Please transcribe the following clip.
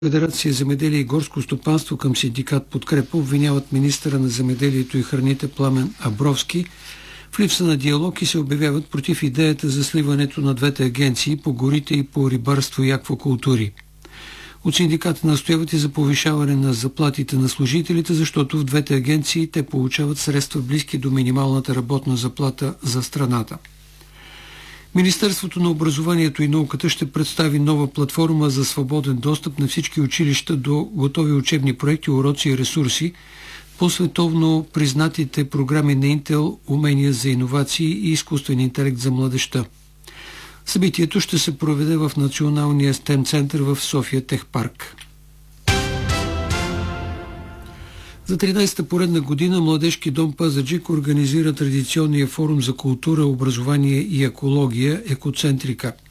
Федерация земеделие и горско стопанство към синдикат Подкрепа обвиняват министъра на земеделието и храните Пламен Абровски в липса на диалог и се обявяват против идеята за сливането на двете агенции по горите и по рибарство и аквакултури. От синдиката настояват и за повишаване на заплатите на служителите, защото в двете агенции те получават средства близки до минималната работна заплата за страната. Министерството на образованието и науката ще представи нова платформа за свободен достъп на всички училища до готови учебни проекти, уроци и ресурси по световно признатите програми на Интел, умения за иновации и изкуствен интелект за младежта. Събитието ще се проведе в Националния STEM център в София Техпарк. За 13-та поредна година Младежки дом Пазарджик организира традиционния форум за култура, образование и екология «Екоцентрика».